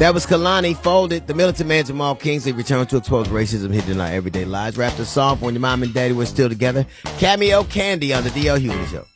That was Kalani Folded. The militant man Jamal Kingsley returned to expose racism hidden in our everyday lives. Wrapped the song for when your mom and daddy were still together. Cameo Candy on the D.L. Hughley Show.